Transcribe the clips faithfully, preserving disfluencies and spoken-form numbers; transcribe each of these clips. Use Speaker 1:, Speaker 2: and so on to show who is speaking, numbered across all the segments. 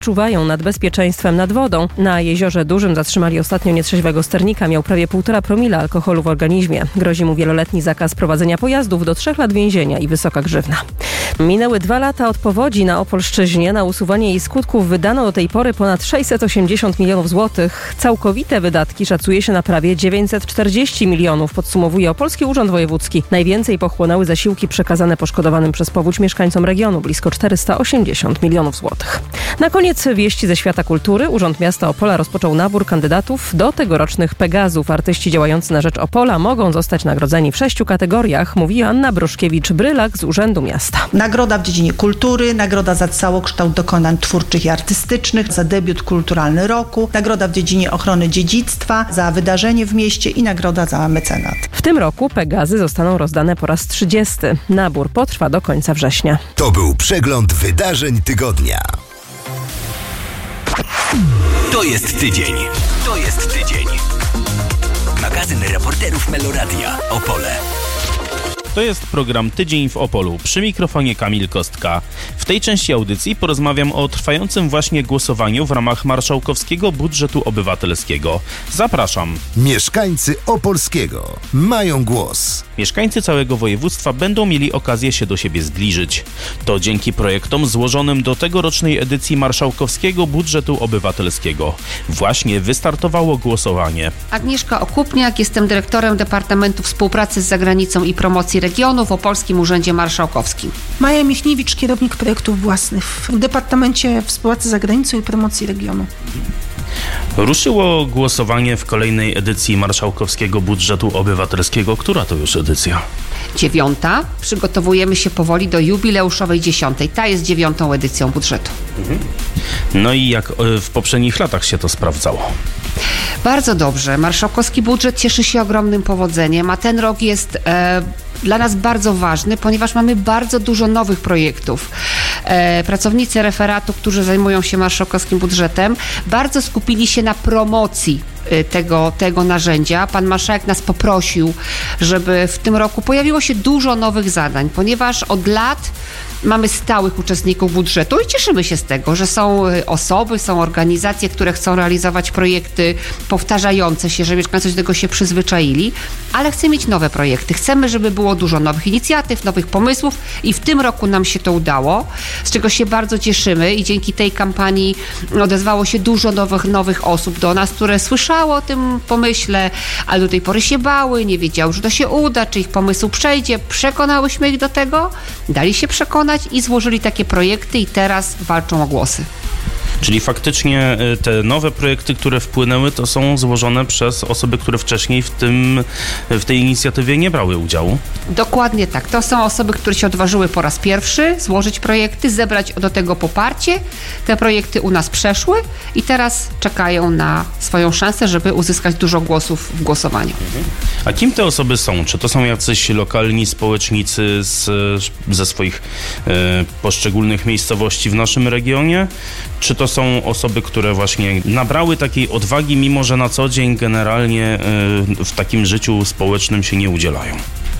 Speaker 1: Czuwają nad bezpieczeństwem nad wodą. Na Jeziorze Dużym zatrzymali ostatnio nietrzeźwego sternika. Miał prawie półtora promila alkoholu w organizmie. Grozi mu wieloletni zakaz prowadzenia pojazdów do trzech lat więzienia i wysoka grzywna. Minęły dwa lata od powodzi na Opolszczyźnie. Na usuwanie jej skutków wydano do tej pory ponad sześćset osiemdziesiąt milionów złotych. Całkowite wydatki szacuje się na prawie dziewięćset czterdzieści milionów, podsumowuje Opolski Urząd Wojewódzki. Najwięcej pochłonęły zasiłki przekazane poszkodowanym przez powódź mieszkańcom regionu, blisko czterysta osiemdziesiąt milionów złotych. Na koniec wieści ze świata kultury. Urząd Miasta Opola rozpoczął nabór kandydatów do tegorocznych Pegazów. Artyści działający na rzecz Opola mogą zostać nagrodzeni w sześciu kategoriach, mówi Anna Broszkiewicz-Brylak z Urzędu Miasta.
Speaker 2: Nagroda w dziedzinie kultury, nagroda za całokształt dokonań twórczych i artystycznych, za debiut kulturalny roku, nagroda w dziedzinie ochrony dziedzictwa, za wydarzenie w mieście i nagroda za mecenat.
Speaker 1: W tym roku Pegazy zostaną rozdane po raz trzydziesty. Nabór potrwa do końca września.
Speaker 3: To był przegląd wydarzeń tygodnia.
Speaker 4: To jest tydzień. To jest tydzień. Magazyn reporterów Meloradia Opole.
Speaker 5: To jest program Tydzień w Opolu. Przy mikrofonie Kamil Kostka. W tej części audycji porozmawiam o trwającym właśnie głosowaniu w ramach marszałkowskiego budżetu obywatelskiego. Zapraszam.
Speaker 3: Mieszkańcy Opolskiego mają głos.
Speaker 5: Mieszkańcy całego województwa będą mieli okazję się do siebie zbliżyć. To dzięki projektom złożonym do tegorocznej edycji marszałkowskiego budżetu obywatelskiego. Właśnie wystartowało głosowanie.
Speaker 6: Agnieszka Okupniak, jestem dyrektorem Departamentu Współpracy z Zagranicą i Promocji Regionu w Opolskim Urzędzie Marszałkowskim.
Speaker 7: Maja Michniewicz, kierownik projektów własnych w Departamencie Współpracy z Zagranicą i Promocji Regionu.
Speaker 5: Ruszyło głosowanie w kolejnej edycji marszałkowskiego budżetu obywatelskiego. Która to już edycja?
Speaker 6: Dziewiąta. Przygotowujemy się powoli do jubileuszowej dziesiątej. Ta jest dziewiątą edycją budżetu.
Speaker 5: Mhm. No i jak w poprzednich latach się to sprawdzało?
Speaker 6: Bardzo dobrze. Marszałkowski budżet cieszy się ogromnym powodzeniem, a ten rok jest e, dla nas bardzo ważny, ponieważ mamy bardzo dużo nowych projektów. E, pracownicy referatu, którzy zajmują się marszałkowskim budżetem, bardzo skupili się na promocji Tego, tego narzędzia. Pan marszałek nas poprosił, żeby w tym roku pojawiło się dużo nowych zadań, ponieważ od lat mamy stałych uczestników budżetu i cieszymy się z tego, że są osoby, są organizacje, które chcą realizować projekty powtarzające się, że mieszkańcy do tego się przyzwyczaili, ale chcemy mieć nowe projekty. Chcemy, żeby było dużo nowych inicjatyw, nowych pomysłów i w tym roku nam się to udało, z czego się bardzo cieszymy i dzięki tej kampanii odezwało się dużo nowych, nowych osób do nas, które słyszały o tym pomyśle, ale do tej pory się bały, nie wiedziały, że to się uda, czy ich pomysł przejdzie. Przekonałyśmy ich do tego, dali się przekonać i złożyli takie projekty i teraz walczą o głosy.
Speaker 5: Czyli faktycznie te nowe projekty, które wpłynęły, to są złożone przez osoby, które wcześniej w tym, w tej inicjatywie nie brały udziału?
Speaker 6: Dokładnie tak. To są osoby, które się odważyły po raz pierwszy złożyć projekty, zebrać do tego poparcie. Te projekty u nas przeszły i teraz czekają na swoją szansę, żeby uzyskać dużo głosów w głosowaniu.
Speaker 5: Mhm. A kim te osoby są? Czy to są jacyś lokalni społecznicy z, ze swoich e, poszczególnych miejscowości w naszym regionie? Czy to są osoby, które właśnie nabrały takiej odwagi, mimo że na co dzień generalnie w takim życiu społecznym się nie udzielają?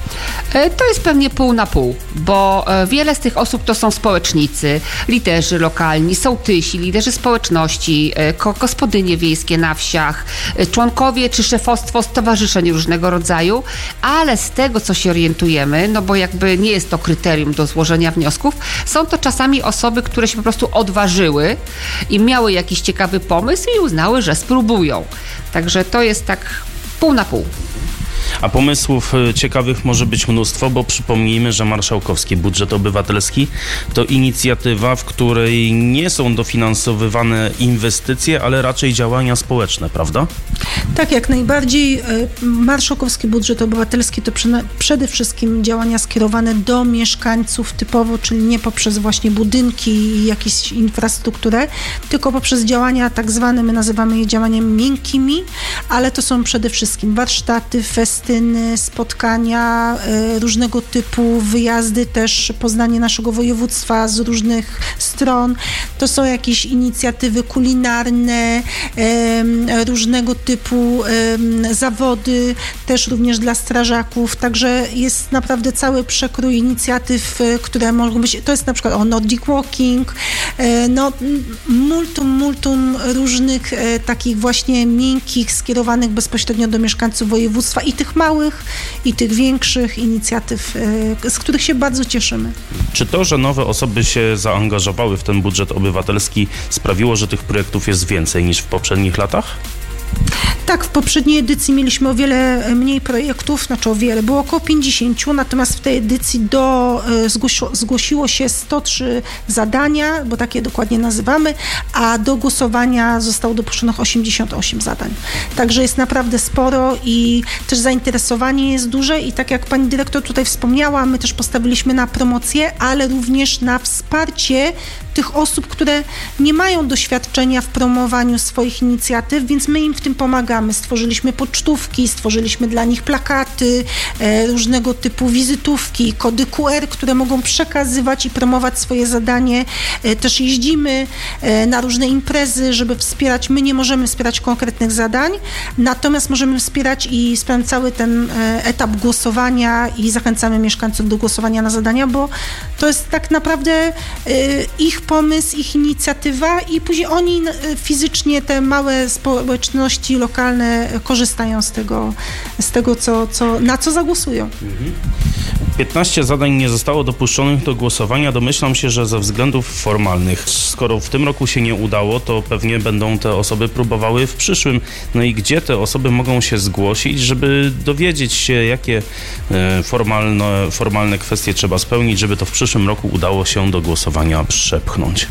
Speaker 6: To jest pewnie pół na pół, bo wiele z tych osób to są społecznicy, liderzy lokalni, sołtysi, liderzy społeczności, gospodynie wiejskie na wsiach, członkowie czy szefostwo stowarzyszeń różnego rodzaju, ale z tego, co się orientujemy, no bo jakby nie jest to kryterium do złożenia wniosków, są to czasami osoby, które się po prostu odważyły i miały jakiś ciekawy pomysł i uznały, że spróbują. Także to jest tak pół na pół.
Speaker 5: A pomysłów ciekawych może być mnóstwo, bo przypomnijmy, że marszałkowski budżet obywatelski to inicjatywa, w której nie są dofinansowywane inwestycje, ale raczej działania społeczne, prawda?
Speaker 7: Tak, jak najbardziej. Marszałkowski budżet obywatelski to przede wszystkim działania skierowane do mieszkańców typowo, czyli nie poprzez właśnie budynki i jakąś infrastrukturę, tylko poprzez działania tak zwane, my nazywamy je działaniami miękkimi, ale to są przede wszystkim warsztaty, festyny, festyny, spotkania, różnego typu wyjazdy, też poznanie naszego województwa z różnych stron. To są jakieś inicjatywy kulinarne, różnego typu zawody, też również dla strażaków, także jest naprawdę cały przekrój inicjatyw, które mogą być, to jest na przykład o Nordic Walking, no multum, multum różnych takich właśnie miękkich, skierowanych bezpośrednio do mieszkańców województwa i tych małych, i tych większych inicjatyw, z których się bardzo cieszymy.
Speaker 5: Czy to, że nowe osoby się zaangażowały w ten budżet obywatelski, sprawiło, że tych projektów jest więcej niż w poprzednich latach?
Speaker 7: Tak, w poprzedniej edycji mieliśmy o wiele mniej projektów, znaczy o wiele, było około pięćdziesiąt, natomiast w tej edycji do, zgłosi, zgłosiło się sto trzy zadania, bo takie dokładnie nazywamy, a do głosowania zostało dopuszczonych osiemdziesiąt osiem zadań. Także jest naprawdę sporo i też zainteresowanie jest duże i tak jak pani dyrektor tutaj wspomniała, my też postawiliśmy na promocję, ale również na wsparcie tych osób, które nie mają doświadczenia w promowaniu swoich inicjatyw, więc my im w tym pomagamy. Stworzyliśmy pocztówki, stworzyliśmy dla nich plakaty, e, różnego typu wizytówki, kody Q R, które mogą przekazywać i promować swoje zadanie. E, też jeździmy e, na różne imprezy, żeby wspierać. My nie możemy wspierać konkretnych zadań, natomiast możemy wspierać i wspierać cały ten e, etap głosowania i zachęcamy mieszkańców do głosowania na zadania, bo to jest tak naprawdę e, ich pomysł, ich inicjatywa i później oni fizycznie, te małe społeczności lokalne korzystają z tego, z tego co, co, na co zagłosują.
Speaker 5: piętnaście zadań nie zostało dopuszczonych do głosowania. Domyślam się, że ze względów formalnych. Skoro w tym roku się nie udało, to pewnie będą te osoby próbowały w przyszłym. No i gdzie te osoby mogą się zgłosić, żeby dowiedzieć się, jakie formalne, formalne kwestie trzeba spełnić, żeby to w przyszłym roku udało się do głosowania przepchnąć?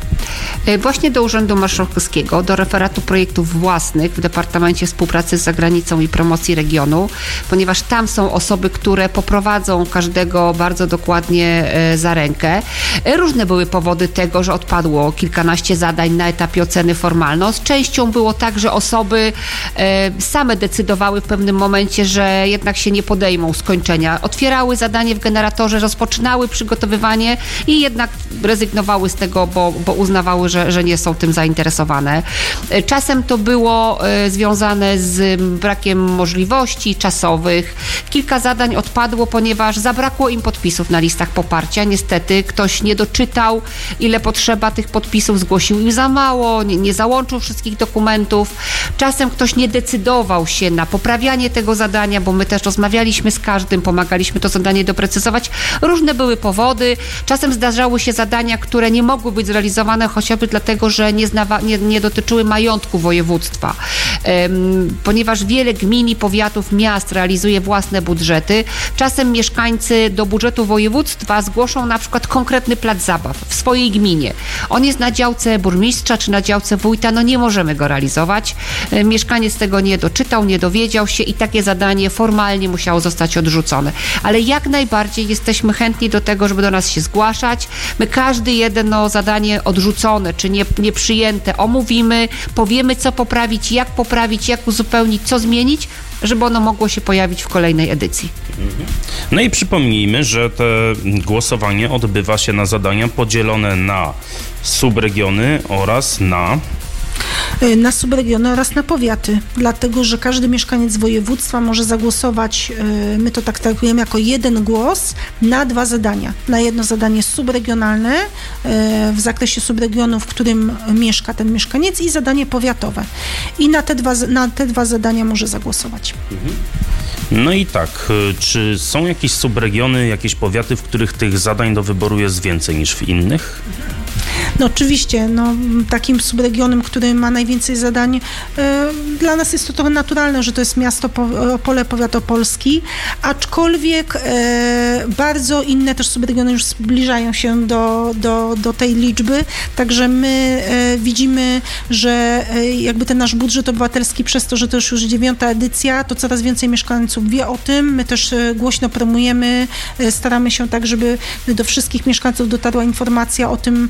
Speaker 6: Właśnie do Urzędu Marszałkowskiego, do referatu projektów własnych w Departamencie Współpracy z Zagranicą i Promocji Regionu, ponieważ tam są osoby, które poprowadzą każdego bardzo dokładnie za rękę. Różne były powody tego, że odpadło kilkanaście zadań na etapie oceny formalnej. Z częścią było tak, że osoby same decydowały w pewnym momencie, że jednak się nie podejmą skończenia. Otwierały zadanie w generatorze, rozpoczynały przygotowywanie i jednak rezygnowały z tego, bo, bo uznawały, że, że nie są tym zainteresowane. Czasem to było y, związane z brakiem możliwości czasowych. Kilka zadań odpadło, ponieważ zabrakło im podpisów na listach poparcia. Niestety ktoś nie doczytał, ile potrzeba tych podpisów, zgłosił im za mało, nie, nie załączył wszystkich dokumentów. Czasem ktoś nie decydował się na poprawianie tego zadania, bo my też rozmawialiśmy z każdym, pomagaliśmy to zadanie doprecyzować. Różne były powody. Czasem zdarzały się zadania, które nie mogły być zrealizowane chociażby dlatego, że nie, znawa, nie, nie dotyczyły majątku województwa. Um, ponieważ wiele gmin i powiatów, miast realizuje własne budżety, czasem mieszkańcy do budżetu województwa zgłoszą na przykład konkretny plac zabaw w swojej gminie. On jest na działce burmistrza czy na działce wójta, no nie możemy go realizować. Um, mieszkaniec tego nie doczytał, nie dowiedział się i takie zadanie formalnie musiało zostać odrzucone. Ale jak najbardziej jesteśmy chętni do tego, żeby do nas się zgłaszać. My każdy jedno zadanie odrzucone, czy nie, nieprzyjęte omówimy, powiemy, co poprawić, jak poprawić, jak uzupełnić, co zmienić, żeby ono mogło się pojawić w kolejnej edycji.
Speaker 5: No i przypomnijmy, że to głosowanie odbywa się na zadania podzielone na subregiony oraz na
Speaker 7: na subregiony oraz na powiaty, dlatego, że każdy mieszkaniec województwa może zagłosować, my to tak traktujemy jako jeden głos na dwa zadania. Na jedno zadanie subregionalne w zakresie subregionu, w którym mieszka ten mieszkaniec i zadanie powiatowe. I na te dwa, na te dwa zadania może zagłosować.
Speaker 5: No i tak, czy są jakieś subregiony, jakieś powiaty, w których tych zadań do wyboru jest więcej niż w innych?
Speaker 7: No oczywiście, no, takim subregionem, który ma najwięcej zadań, e, dla nas jest to trochę naturalne, że to jest miasto Opole, powiat opolski, aczkolwiek e, bardzo inne też subregiony już zbliżają się do, do, do tej liczby, także my e, widzimy, że e, jakby ten nasz budżet obywatelski przez to, że to już już dziewiąta edycja, to coraz więcej mieszkańców wie o tym, my też e, głośno promujemy, e, staramy się tak, żeby do wszystkich mieszkańców dotarła informacja o tym, że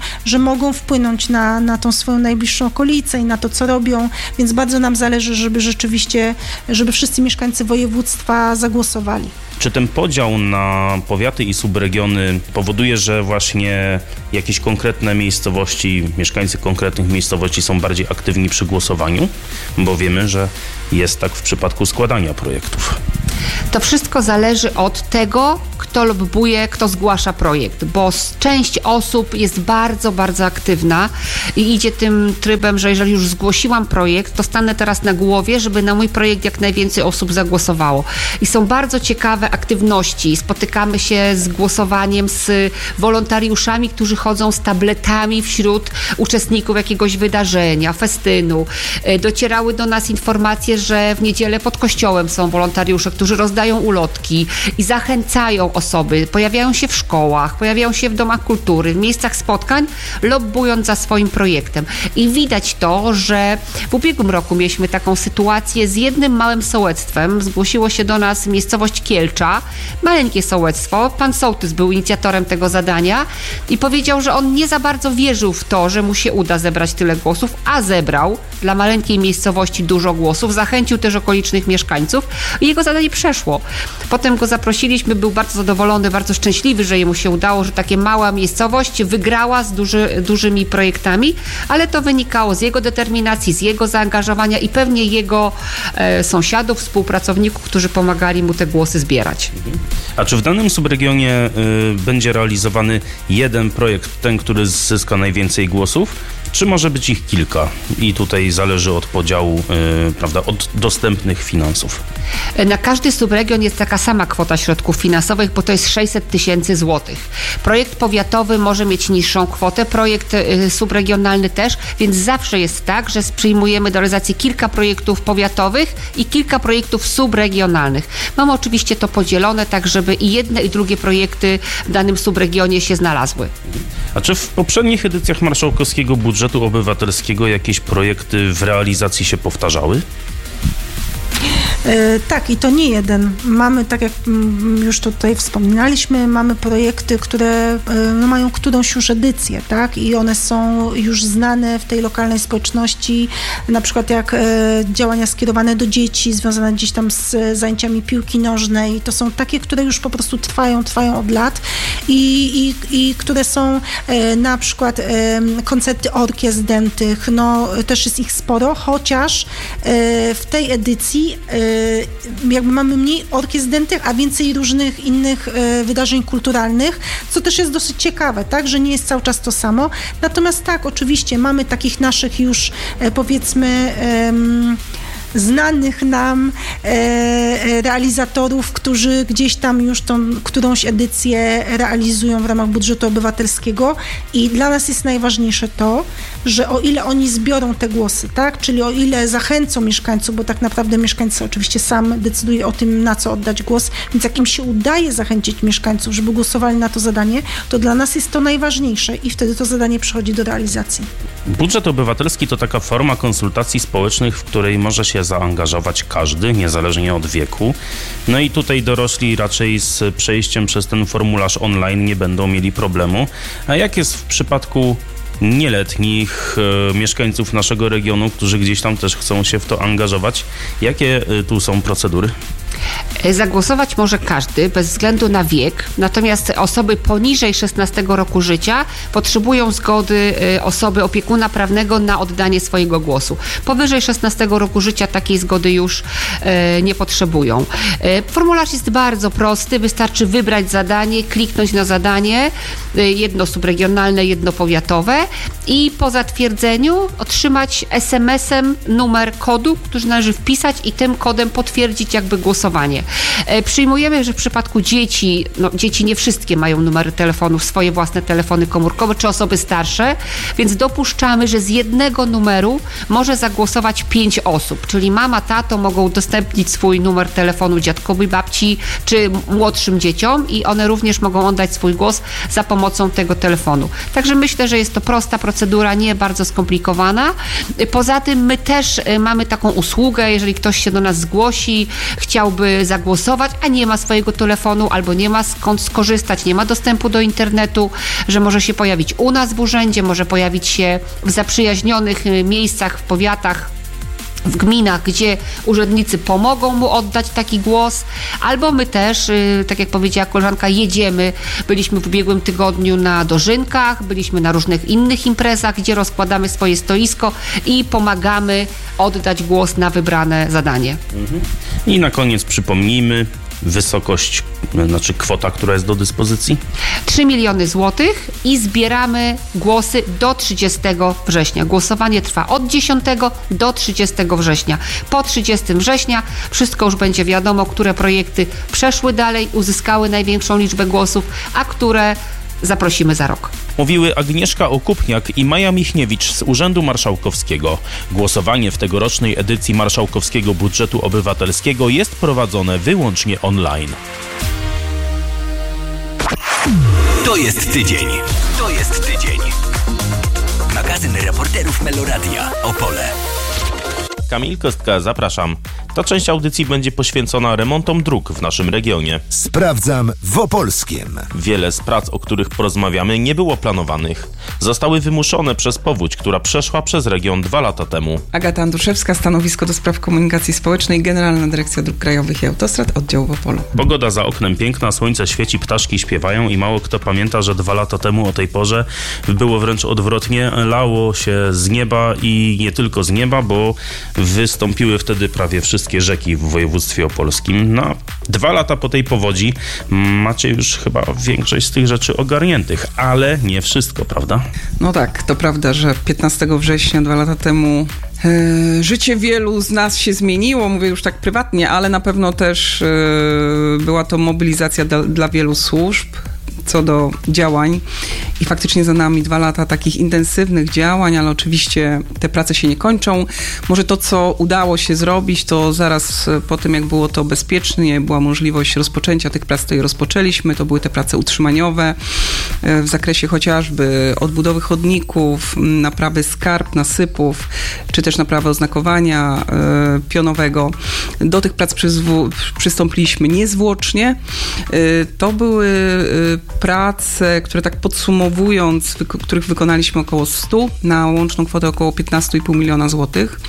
Speaker 7: mogą wpłynąć na, na tą swoją najbliższą okolicę i na to, co robią, więc bardzo nam zależy, żeby rzeczywiście, żeby wszyscy mieszkańcy województwa zagłosowali.
Speaker 5: Czy ten podział na powiaty i subregiony powoduje, że właśnie jakieś konkretne miejscowości, mieszkańcy konkretnych miejscowości są bardziej aktywni przy głosowaniu? Bo wiemy, że jest tak w przypadku składania projektów.
Speaker 6: To wszystko zależy od tego, kto lobbuje, kto zgłasza projekt, bo część osób jest bardzo, bardzo aktywna i idzie tym trybem, że jeżeli już zgłosiłam projekt, to stanę teraz na głowie, żeby na mój projekt jak najwięcej osób zagłosowało. I są bardzo ciekawe aktywności. Spotykamy się z głosowaniem z wolontariuszami, którzy chodzą z tabletami wśród uczestników jakiegoś wydarzenia, festynu. Docierały do nas informacje, że w niedzielę pod kościołem są wolontariusze, którzy rozdają ulotki i zachęcają osoby, pojawiają się w szkołach, pojawiają się w domach kultury, w miejscach spotkań, lobbując za swoim projektem. I widać to, że w ubiegłym roku mieliśmy taką sytuację z jednym małym sołectwem. Zgłosiło się do nas miejscowość Kielcza, maleńkie sołectwo. Pan sołtys był inicjatorem tego zadania i powiedział, że on nie za bardzo wierzył w to, że mu się uda zebrać tyle głosów, a zebrał dla maleńkiej miejscowości dużo głosów, zachęcił też okolicznych mieszkańców i jego zadanie przeszło. Potem go zaprosiliśmy, był bardzo zadowolony, bardzo szczęśliwy, że jemu się udało, że takie mała miejscowość wygrała z duży, dużymi projektami, ale to wynikało z jego determinacji, z jego zaangażowania i pewnie jego e, sąsiadów, współpracowników, którzy pomagali mu te głosy zbierać.
Speaker 5: A czy w danym subregionie y, będzie realizowany jeden projekt, ten, który zyska najwięcej głosów? Czy może być ich kilka? I tutaj zależy od podziału, yy, prawda, od dostępnych finansów.
Speaker 6: Na każdy subregion jest taka sama kwota środków finansowych, bo to jest sześćset tysięcy złotych. Projekt powiatowy może mieć niższą kwotę, projekt yy, subregionalny też, więc zawsze jest tak, że przyjmujemy do realizacji kilka projektów powiatowych i kilka projektów subregionalnych. Mamy oczywiście to podzielone tak, żeby i jedne i drugie projekty w danym subregionie się znalazły.
Speaker 5: A czy w poprzednich edycjach marszałkowskiego budżetu obywatelskiego jakieś projekty w realizacji się powtarzały?
Speaker 7: E, tak, i to nie jeden. Mamy, tak jak już tutaj wspominaliśmy, mamy projekty, które no, mają którąś już edycję, tak? I one są już znane w tej lokalnej społeczności, na przykład jak e, działania skierowane do dzieci, związane gdzieś tam z zajęciami piłki nożnej. To są takie, które już po prostu trwają, trwają od lat i, i, i które są e, na przykład e, koncerty orkiestr dętych, no też jest ich sporo, chociaż e, w tej edycji e, jakby mamy mniej orkiestr dętych, a więcej różnych innych e, wydarzeń kulturalnych, co też jest dosyć ciekawe, tak, że nie jest cały czas to samo. Natomiast tak, oczywiście mamy takich naszych już e, powiedzmy e, znanych nam e, realizatorów, którzy gdzieś tam już tą którąś edycję realizują w ramach budżetu obywatelskiego i dla nas jest najważniejsze to, że o ile oni zbiorą te głosy, tak, czyli o ile zachęcą mieszkańców, bo tak naprawdę mieszkańcy oczywiście sam decyduje o tym, na co oddać głos, więc jak im się udaje zachęcić mieszkańców, żeby głosowali na to zadanie, to dla nas jest to najważniejsze i wtedy to zadanie przychodzi do realizacji.
Speaker 5: Budżet obywatelski to taka forma konsultacji społecznych, w której może się zaangażować każdy, niezależnie od wieku. No i tutaj dorośli raczej z przejściem przez ten formularz online nie będą mieli problemu. A jak jest w przypadku nieletnich e, mieszkańców naszego regionu, którzy gdzieś tam też chcą się w to angażować? Jakie e, tu są procedury?
Speaker 6: Zagłosować może każdy, bez względu na wiek, natomiast osoby poniżej szesnastego roku życia potrzebują zgody osoby opiekuna prawnego na oddanie swojego głosu. Powyżej szesnastego roku życia takiej zgody już e, nie potrzebują. E, formularz jest bardzo prosty, wystarczy wybrać zadanie, kliknąć na zadanie, e, jedno subregionalne, jedno powiatowe i po zatwierdzeniu otrzymać es em esem numer kodu, który należy wpisać i tym kodem potwierdzić jakby głosowanie. E, przyjmujemy, że w przypadku dzieci, no dzieci nie wszystkie mają numery telefonów, swoje własne telefony komórkowe, czy osoby starsze, więc dopuszczamy, że z jednego numeru może zagłosować pięć osób, czyli mama, tato mogą udostępnić swój numer telefonu dziadkowi, babci, czy młodszym dzieciom i one również mogą oddać swój głos za pomocą tego telefonu. Także myślę, że jest to prosta procedura, nie bardzo skomplikowana. Poza tym my też mamy taką usługę, jeżeli ktoś się do nas zgłosi, chciałby zagłosować zagłosować, a nie ma swojego telefonu albo nie ma skąd skorzystać, nie ma dostępu do internetu, że może się pojawić u nas w urzędzie, może pojawić się w zaprzyjaźnionych miejscach, w powiatach, w gminach, gdzie urzędnicy pomogą mu oddać taki głos, albo my też, tak jak powiedziała koleżanka, jedziemy. Byliśmy w ubiegłym tygodniu na dożynkach, byliśmy na różnych innych imprezach, gdzie rozkładamy swoje stoisko i pomagamy oddać głos na wybrane zadanie.
Speaker 5: Mhm. I na koniec przypomnijmy wysokość, znaczy kwota, która jest do dyspozycji?
Speaker 6: trzy miliony złotych i zbieramy głosy do trzydziestego września. Głosowanie trwa od dziesiątego do trzydziestego września. Po trzydziestego września wszystko już będzie wiadomo, które projekty przeszły dalej, uzyskały największą liczbę głosów, a które zaprosimy za rok.
Speaker 5: Mówiły Agnieszka Okupniak i Maja Michniewicz z Urzędu Marszałkowskiego. Głosowanie w tegorocznej edycji Marszałkowskiego Budżetu Obywatelskiego jest prowadzone wyłącznie online.
Speaker 4: To jest tydzień. To jest tydzień. Magazyn reporterów Meloradia. Opole.
Speaker 5: Kamil Kostka, zapraszam. Ta część audycji będzie poświęcona remontom dróg w naszym regionie.
Speaker 3: Sprawdzam w Opolskiem.
Speaker 5: Wiele z prac, o których porozmawiamy, nie było planowanych. Zostały wymuszone przez powódź, która przeszła przez region dwa lata temu.
Speaker 8: Agata Andruszewska, stanowisko do spraw komunikacji społecznej, Generalna Dyrekcja Dróg Krajowych i Autostrad, oddział w Opolu.
Speaker 5: Pogoda za oknem piękna, słońce świeci, ptaszki śpiewają i mało kto pamięta, że dwa lata temu o tej porze było wręcz odwrotnie. Lało się z nieba i nie tylko z nieba, bo wystąpiły wtedy prawie wszystkie rzeki w województwie opolskim. No, dwa lata po tej powodzi macie już chyba większość z tych rzeczy ogarniętych, ale nie wszystko, prawda?
Speaker 8: No tak, to prawda, że piętnastego września dwa lata temu e, życie wielu z nas się zmieniło, mówię już tak prywatnie, ale na pewno też e, była to mobilizacja dla, dla wielu służb co do działań i faktycznie za nami dwa lata takich intensywnych działań, ale oczywiście te prace się nie kończą. Może to, co udało się zrobić, to zaraz po tym, jak było to bezpiecznie, była możliwość rozpoczęcia tych prac, to je rozpoczęliśmy. To były te prace utrzymaniowe w zakresie chociażby odbudowy chodników, naprawy skarp, nasypów, czy też naprawy oznakowania pionowego. Do tych prac przyzwu- przystąpiliśmy niezwłocznie. To były prace, które tak podsumowując, wyko- których wykonaliśmy około stu na łączną kwotę około piętnaście i pół miliona złotych.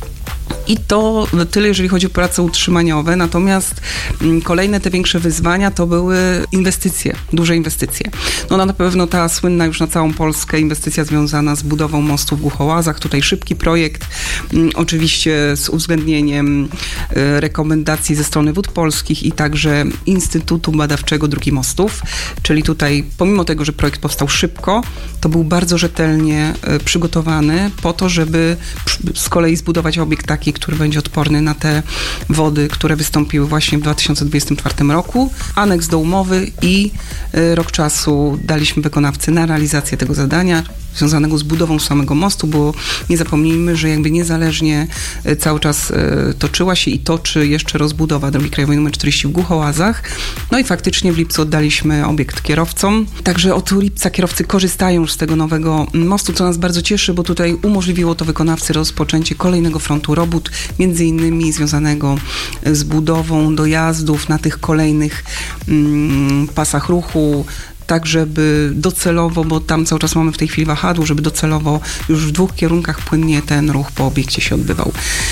Speaker 8: I to tyle, jeżeli chodzi o prace utrzymaniowe, natomiast kolejne te większe wyzwania to były inwestycje, duże inwestycje. No na pewno ta słynna już na całą Polskę inwestycja związana z budową mostu w Głuchołazach, tutaj szybki projekt, oczywiście z uwzględnieniem rekomendacji ze strony Wód Polskich i także Instytutu Badawczego Dróg i Mostów, czyli tutaj pomimo tego, że projekt powstał szybko, to był bardzo rzetelnie przygotowany po to, żeby z kolei zbudować obiekt taki, który będzie odporny na te wody, które wystąpiły właśnie w dwa tysiące dwudziestym czwartym roku. Aneks do umowy i rok czasu daliśmy wykonawcy na realizację tego zadania związanego z budową samego mostu, bo nie zapomnijmy, że jakby niezależnie cały czas toczyła się i toczy jeszcze rozbudowa drogi krajowej nr czterdzieści w Głuchołazach. No i faktycznie w lipcu oddaliśmy obiekt kierowcom. Także od lipca kierowcy korzystają już z tego nowego mostu, co nas bardzo cieszy, bo tutaj umożliwiło to wykonawcy rozpoczęcie kolejnego frontu robót, między innymi związanego z budową dojazdów na tych kolejnych mm, pasach ruchu, tak żeby docelowo, bo tam cały czas mamy w tej chwili wahadło, żeby docelowo już w dwóch kierunkach płynnie ten ruch po obiekcie się odbywał.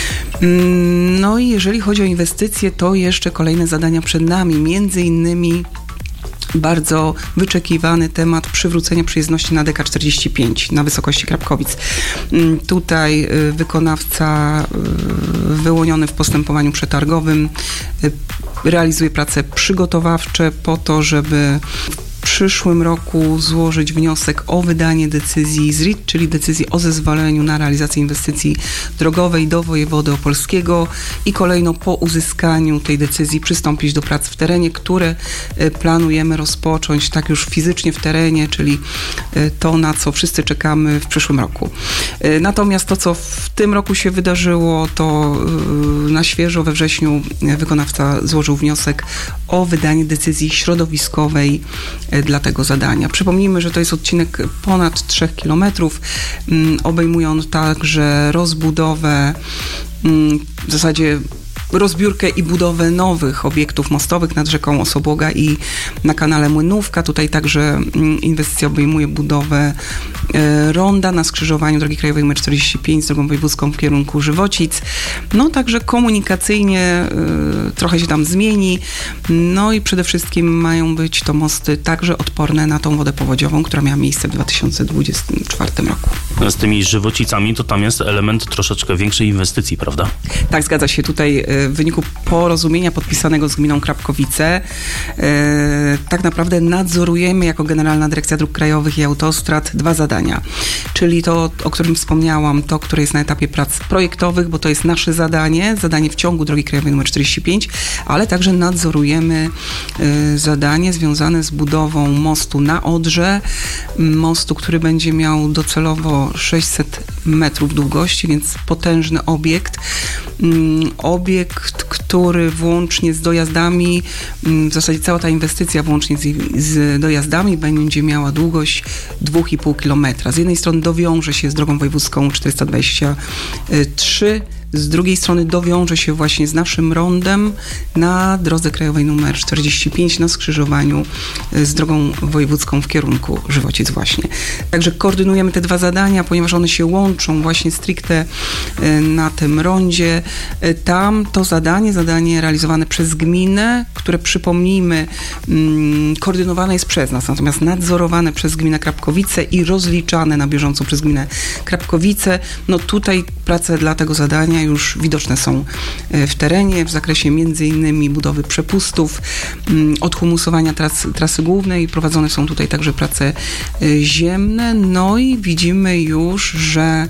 Speaker 8: No i jeżeli chodzi o inwestycje, to jeszcze kolejne zadania przed nami, między innymi bardzo wyczekiwany temat przywrócenia przejezdności na D K czterdzieści pięć na wysokości Krapkowic. Tutaj wykonawca wyłoniony w postępowaniu przetargowym realizuje prace przygotowawcze po to, żeby w przyszłym roku złożyć wniosek o wydanie decyzji z R I T, czyli decyzji o zezwoleniu na realizację inwestycji drogowej do wojewody opolskiego i kolejno po uzyskaniu tej decyzji przystąpić do prac w terenie, które planujemy rozpocząć tak już fizycznie w terenie, czyli to, na co wszyscy czekamy w przyszłym roku. Natomiast to, co w tym roku się wydarzyło, to na świeżo we wrześniu wykonawca złożył wniosek o wydanie decyzji środowiskowej dla tego zadania. Przypomnijmy, że to jest odcinek ponad trzech kilometrów. Obejmuje on także rozbudowę w zasadzie rozbiórkę i budowę nowych obiektów mostowych nad rzeką Osobłoga i na kanale Młynówka. Tutaj także inwestycja obejmuje budowę ronda na skrzyżowaniu drogi krajowej numer czterdzieści pięć z drogą wojewódzką w kierunku Żywocic. No także komunikacyjnie trochę się tam zmieni. No i przede wszystkim mają być to mosty także odporne na tą wodę powodziową, która miała miejsce w dwa tysiące dwudziestym czwartym roku.
Speaker 5: Z tymi Żywocicami to tam jest element troszeczkę większej inwestycji, prawda?
Speaker 8: Tak, zgadza się. Tutaj w wyniku porozumienia podpisanego z gminą Krapkowice tak naprawdę nadzorujemy jako Generalna Dyrekcja Dróg Krajowych i Autostrad dwa zadania. Czyli to, o którym wspomniałam, to, które jest na etapie prac projektowych, bo to jest nasze zadanie, zadanie w ciągu drogi krajowej numer czterdzieści pięć, ale także nadzorujemy zadanie związane z budową mostu na Odrze, mostu, który będzie miał docelowo sześćset metrów długości, więc potężny obiekt. Obiekt, który włącznie z dojazdami, w zasadzie cała ta inwestycja włącznie z, z dojazdami będzie miała długość dwa i pół kilometra. Z jednej strony dowiąże się z drogą wojewódzką czterysta dwadzieścia trzy, z drugiej strony dowiąże się właśnie z naszym rondem na drodze krajowej numer czterdzieści pięć na skrzyżowaniu z drogą wojewódzką w kierunku Żywocic właśnie. Także koordynujemy te dwa zadania, ponieważ one się łączą właśnie stricte na tym rondzie. Tam to zadanie, zadanie realizowane przez gminę, które przypomnijmy koordynowane jest przez nas, natomiast nadzorowane przez gminę Krapkowice i rozliczane na bieżąco przez gminę Krapkowice. No tutaj prace dla tego zadania już widoczne są w terenie w zakresie między innymi budowy przepustów, odhumusowania tras, trasy głównej. Prowadzone są tutaj także prace ziemne. No i widzimy już, że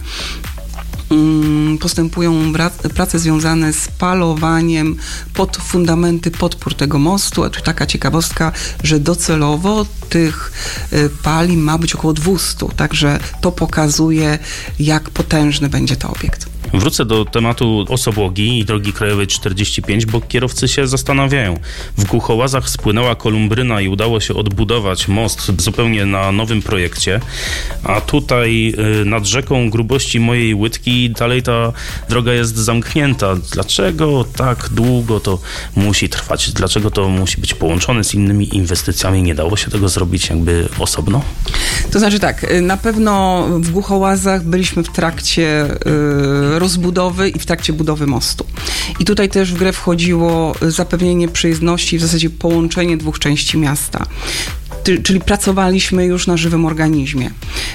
Speaker 8: postępują prace związane z palowaniem pod fundamenty podpór tego mostu. A tu taka ciekawostka, że docelowo tych pali ma być około dwieście, także to pokazuje, jak potężny będzie to obiekt.
Speaker 5: Wrócę do tematu Osobłogi i drogi krajowej czterdzieści pięć, bo kierowcy się zastanawiają. W Głuchołazach spłynęła kolumbryna i udało się odbudować most zupełnie na nowym projekcie, a tutaj nad rzeką grubości mojej łydki dalej ta droga jest zamknięta. Dlaczego tak długo to musi trwać? Dlaczego to musi być połączone z innymi inwestycjami? Nie dało się tego zrobić jakby osobno?
Speaker 8: To znaczy tak, na pewno w Głuchołazach byliśmy w trakcie yy, rozbudowy i w trakcie budowy mostu. I tutaj też w grę wchodziło zapewnienie przejezdności, w zasadzie połączenie dwóch części miasta. Czyli pracowaliśmy już na żywym organizmie.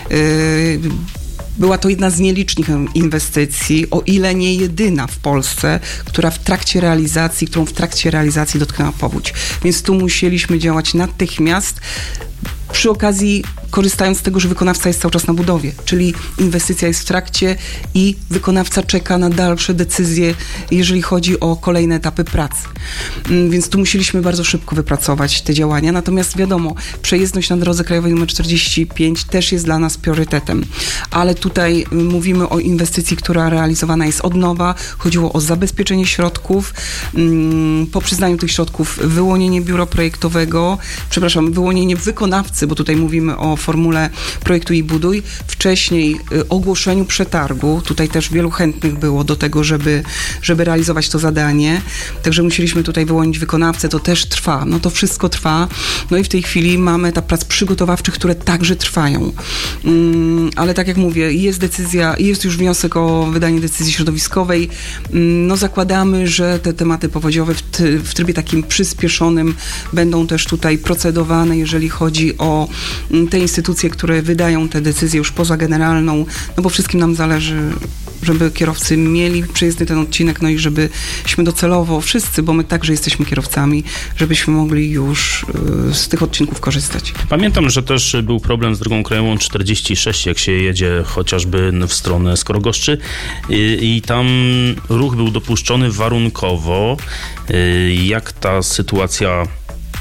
Speaker 8: Była to jedna z nielicznych inwestycji, o ile nie jedyna w Polsce, która w trakcie realizacji, którą w trakcie realizacji dotknęła powódź. Więc tu musieliśmy działać natychmiast, przy okazji korzystając z tego, że wykonawca jest cały czas na budowie, czyli inwestycja jest w trakcie i wykonawca czeka na dalsze decyzje, jeżeli chodzi o kolejne etapy prac. Więc tu musieliśmy bardzo szybko wypracować te działania, natomiast wiadomo, przejezdność na drodze krajowej numer czterdzieści pięć też jest dla nas priorytetem, ale tutaj mówimy o inwestycji, która realizowana jest od nowa. Chodziło o zabezpieczenie środków, po przyznaniu tych środków wyłonienie biura projektowego, przepraszam, wyłonienie wykonawcy, bo tutaj mówimy o formule projektu i buduj, wcześniej y, ogłoszeniu przetargu. Tutaj też wielu chętnych było do tego, żeby, żeby realizować to zadanie. Także musieliśmy tutaj wyłonić wykonawcę. To też trwa. No to wszystko trwa. No i w tej chwili mamy etap prac przygotowawczych, które także trwają. Ym, ale tak jak mówię, jest decyzja, jest już wniosek o wydanie decyzji środowiskowej. Ym, no zakładamy, że te tematy powodziowe w, ty, w trybie takim przyspieszonym będą też tutaj procedowane, jeżeli chodzi o ym, te instytucje, które wydają te decyzje już poza generalną, no bo wszystkim nam zależy, żeby kierowcy mieli przejezdny ten odcinek, no i żebyśmy docelowo wszyscy, bo my także jesteśmy kierowcami, żebyśmy mogli już y, z tych odcinków korzystać.
Speaker 5: Pamiętam, że też był problem z drogą krajową czterdzieści sześć, jak się jedzie chociażby w stronę Skorogoszczy i, i tam ruch był dopuszczony warunkowo. Y, jak ta sytuacja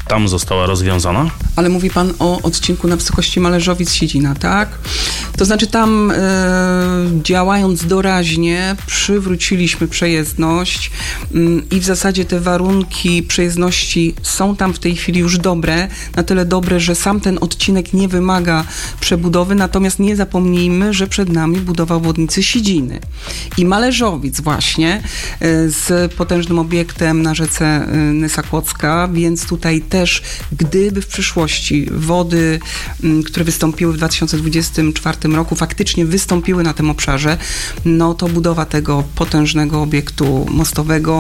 Speaker 5: tam została rozwiązana?
Speaker 8: Ale mówi pan o odcinku na wysokości Mależowic-Siedzina, tak? To znaczy tam e, działając doraźnie przywróciliśmy przejezdność m, i w zasadzie te warunki przejezdności są tam w tej chwili już dobre, na tyle dobre, że sam ten odcinek nie wymaga przebudowy, natomiast nie zapomnijmy, że przed nami budowa obwodnicy Siedziny i Mależowic właśnie e, z potężnym obiektem na rzece e, Nysa Kłodzka, więc tutaj też gdyby w przyszłości wody, m, które wystąpiły w dwa tysiące dwudziestym czwartym roku faktycznie wystąpiły na tym obszarze, no to budowa tego potężnego obiektu mostowego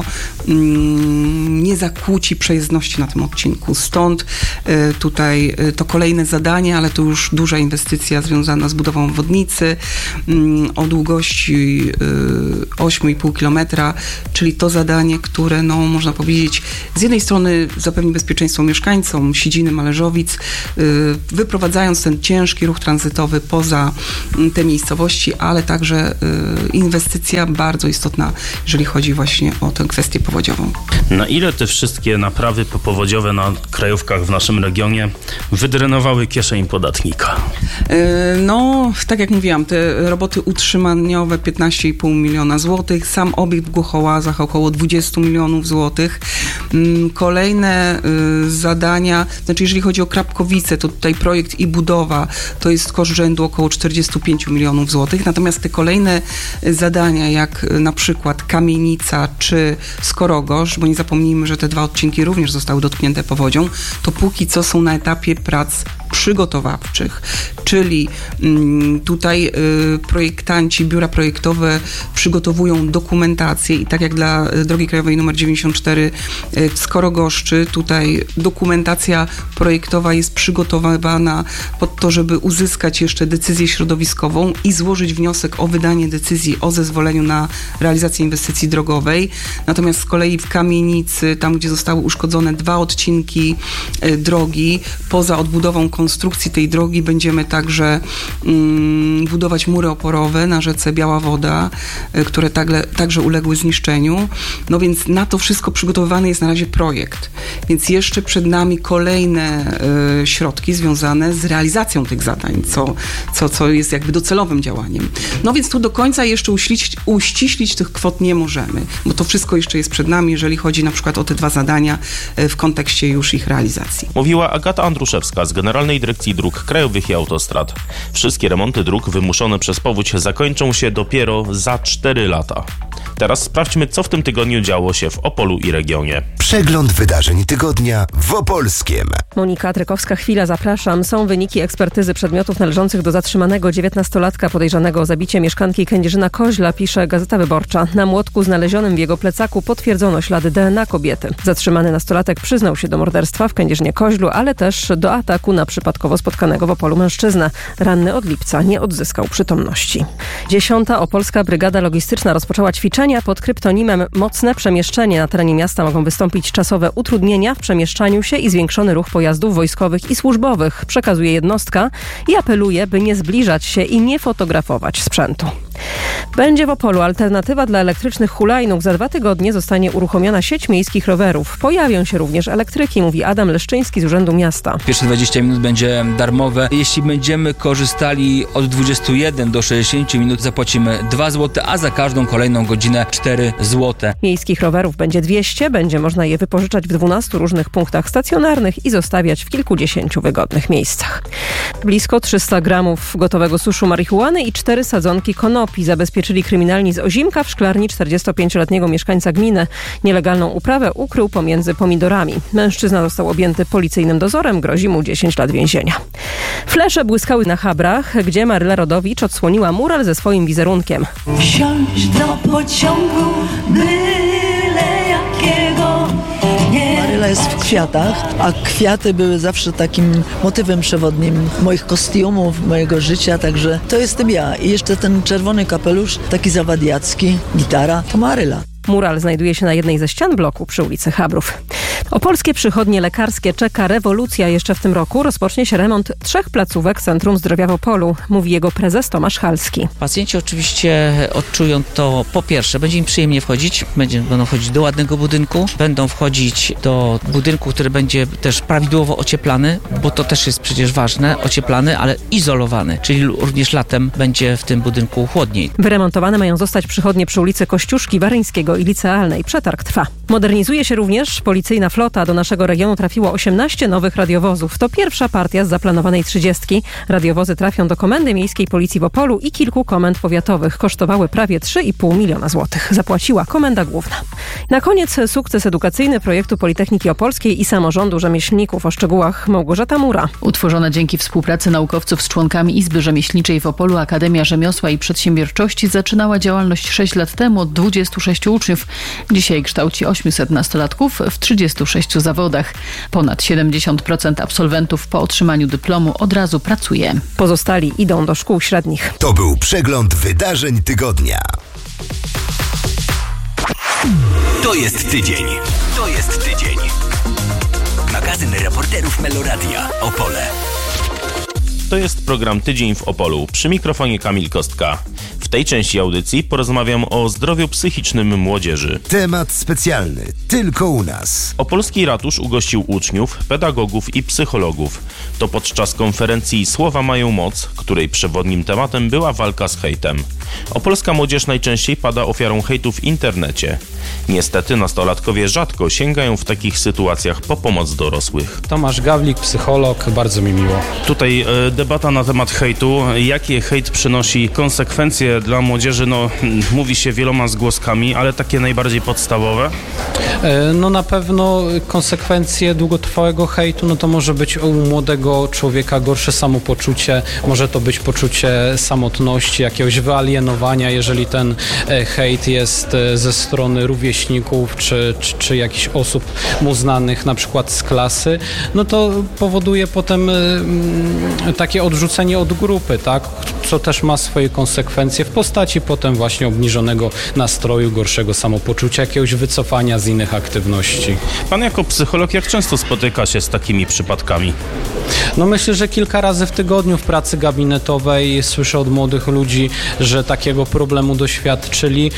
Speaker 8: mm, nie zakłóci przejezdności na tym odcinku. Stąd y, tutaj y, to kolejne zadanie, ale to już duża inwestycja związana z budową obwodnicy y, o długości y, osiem i pół kilometra, czyli to zadanie, które no można powiedzieć z jednej strony zapewni bezpieczeństwo mieszkańcom Siedziny, Mależowic, y, wyprowadzając ten ciężki ruch tranzytowy poza te miejscowości, ale także y, inwestycja bardzo istotna, jeżeli chodzi właśnie o tę kwestię powodziową.
Speaker 5: Na ile te wszystkie naprawy popowodziowe na krajówkach w naszym regionie wydrenowały kieszeń podatnika?
Speaker 8: Y, no, tak jak mówiłam, te roboty utrzymaniowe piętnaście i pół miliona złotych, sam obiekt w Głuchołazach około dwadzieścia milionów złotych. Y, kolejne y, zadania, znaczy jeżeli chodzi o Krapkowice, to tutaj projekt i budowa to jest koszt rzędu około czterdzieści pięć milionów złotych, natomiast te kolejne zadania, jak na przykład Kamienica czy Skorogorz, bo nie zapomnijmy, że te dwa odcinki również zostały dotknięte powodzią, to póki co są na etapie prac przygotowawczych, czyli mm, tutaj y, projektanci, biura projektowe przygotowują dokumentację i tak jak dla drogi krajowej nr dziewięćdziesiąt cztery y, w Skorogoszczy, tutaj dokumentacja projektowa jest przygotowywana pod to, żeby uzyskać jeszcze decyzję środowiskową i złożyć wniosek o wydanie decyzji o zezwoleniu na realizację inwestycji drogowej. Natomiast z kolei w Kamienicy, tam gdzie zostały uszkodzone dwa odcinki y, drogi, poza odbudową konstrukcji tej drogi będziemy także mm, budować mury oporowe na rzece Biała Woda, y, które tagle, także uległy zniszczeniu. No więc na to wszystko przygotowywany jest na razie projekt. Więc jeszcze przed nami kolejne y, środki związane z realizacją tych zadań, co, co, co jest jakby docelowym działaniem. No więc tu do końca jeszcze uściślić, uściślić tych kwot nie możemy, bo to wszystko jeszcze jest przed nami, jeżeli chodzi na przykład o te dwa zadania y, w kontekście już ich realizacji.
Speaker 9: Mówiła Agata Andruszewska z Generalnej Dyrekcji Dróg Krajowych i Autostrad. Wszystkie remonty dróg wymuszone przez powódź zakończą się dopiero za cztery lata. Teraz sprawdźmy, co w tym tygodniu działo się w Opolu i regionie.
Speaker 3: Przegląd wydarzeń tygodnia w Opolskiem.
Speaker 1: Monika Trykowska-Chwila, zapraszam. Są wyniki ekspertyzy przedmiotów należących do zatrzymanego dziewiętnastolatka podejrzanego o zabicie mieszkanki Kędzierzyna-Koźla, pisze Gazeta Wyborcza. Na młotku znalezionym w jego plecaku potwierdzono ślady D N A kobiety. Zatrzymany nastolatek przyznał się do morderstwa w Kędzierzynie-Koźlu, ale też do ataku na przypadkowo spotkanego w Opolu mężczyznę. Ranny od lipca nie odzyskał przytomności. Dziesiąta Opolska Brygada Logistyczna rozpoczęła ćwiczenia pod kryptonimem Mocne Przemieszczenie. Na terenie miasta mogą wystąpić czasowe utrudnienia w przemieszczaniu się i zwiększony ruch pojazdów wojskowych i służbowych, przekazuje jednostka i apeluje, by nie zbliżać się i nie fotografować sprzętu. Będzie w Opolu alternatywa dla elektrycznych hulajnóg. Za dwa tygodnie zostanie uruchomiona sieć miejskich rowerów. Pojawią się również elektryki, mówi Adam Leszczyński z Urzędu Miasta.
Speaker 10: Pierwsze dwadzieścia minut będzie darmowe. Jeśli będziemy korzystali od dwudziestu jeden do sześćdziesięciu minut, zapłacimy dwa złote, a za każdą kolejną godzinę cztery złote.
Speaker 1: Miejskich rowerów będzie dwieście. Będzie można je wypożyczać w dwunastu różnych punktach stacjonarnych i zostawiać w kilkudziesięciu wygodnych miejscach. Blisko trzysta gramów gotowego suszu marihuany i cztery sadzonki konopi zabezpieczyli kryminalni z Ozimka w szklarni czterdziestopięcioletniego mieszkańca gminy. Nielegalną uprawę ukrył pomiędzy pomidorami. Mężczyzna został objęty policyjnym dozorem, grozi mu dziesięć lat więzienia. Flesze błyskały na Chabrach, gdzie Maryla Rodowicz odsłoniła mural ze swoim wizerunkiem.
Speaker 11: Wsiąść do pociągu byle jakiego. Nie.
Speaker 12: Maryla jest w kwiatach, a kwiaty były zawsze takim motywem przewodnim moich kostiumów, mojego życia, także to jestem ja. I jeszcze ten czerwony kapelusz, taki zawadiacki, gitara, to Maryla.
Speaker 1: Mural znajduje się na jednej ze ścian bloku przy ulicy Chabrów. Opolskie przychodnie lekarskie czeka rewolucja jeszcze w tym roku. Rozpocznie się remont trzech placówek Centrum Zdrowia w Opolu, mówi jego prezes Tomasz Halski.
Speaker 13: Pacjenci oczywiście odczują to, po pierwsze, będzie im przyjemnie wchodzić, będzie, będą wchodzić do ładnego budynku, będą wchodzić do budynku, który będzie też prawidłowo ocieplany, bo to też jest przecież ważne, ocieplany, ale izolowany, czyli również latem będzie w tym budynku chłodniej.
Speaker 1: Wyremontowane mają zostać przychodnie przy ulicy Kościuszki, Waryńskiego i Licealnej. Przetarg trwa. Modernizuje się również policyjna flota. Do naszego regionu trafiło osiemnaście nowych radiowozów. To pierwsza partia z zaplanowanej trzydziestki. Radiowozy trafią do Komendy Miejskiej Policji w Opolu i kilku komend powiatowych. Kosztowały prawie trzy i pół miliona złotych. Zapłaciła Komenda Główna. Na koniec sukces edukacyjny projektu Politechniki Opolskiej i samorządu rzemieślników. O szczegółach Małgorzata Mura.
Speaker 14: Utworzona dzięki współpracy naukowców z członkami Izby Rzemieślniczej w Opolu Akademia Rzemiosła i Przedsiębiorczości zaczynała działalność sześć lat temu od dwudziestu sześciu uczniów. Dzisiaj kształci osiemset nastolatków w trzydziestu sześciu zawodach. Ponad siedemdziesiąt procent absolwentów po otrzymaniu dyplomu od razu pracuje.
Speaker 1: Pozostali idą do szkół średnich.
Speaker 3: To był przegląd wydarzeń tygodnia.
Speaker 4: To jest tydzień. To jest tydzień. Magazyn reporterów Meloradia Opole.
Speaker 9: To jest program Tydzień w Opolu. Przy mikrofonie Kamil Kostka. W tej części audycji porozmawiam o zdrowiu psychicznym młodzieży.
Speaker 3: Temat specjalny, tylko u nas.
Speaker 9: Opolski ratusz ugościł uczniów, pedagogów i psychologów. To podczas konferencji Słowa mają moc, której przewodnim tematem była walka z hejtem. Opolska młodzież najczęściej pada ofiarą hejtu w internecie. Niestety nastolatkowie rzadko sięgają w takich sytuacjach po pomoc dorosłych.
Speaker 15: Tomasz Gawlik, psycholog, bardzo mi miło.
Speaker 5: Tutaj e, debata na temat hejtu. Jakie hejt przynosi konsekwencje dla młodzieży? No, mówi się wieloma zgłoskami, ale takie najbardziej podstawowe?
Speaker 15: E, no na pewno konsekwencje długotrwałego hejtu, no to może być u młodego człowieka gorsze samopoczucie, może to być poczucie samotności, jakiegoś wyalienowania, jeżeli ten e, hejt jest e, ze strony rówieśników, czy, czy, czy jakichś osób mu znanych, na przykład z klasy, no to powoduje potem e, takie odrzucenie od grupy, tak, co też ma swoje konsekwencje w postaci potem właśnie obniżonego nastroju, gorszego samopoczucia, jakiegoś wycofania z innych aktywności.
Speaker 5: Pan jako psycholog jak często spotyka się z takimi przypadkami?
Speaker 15: No myślę, że kilka razy w tygodniu w pracy gabinetowej słyszę od młodych ludzi, że takiego problemu doświadczyli.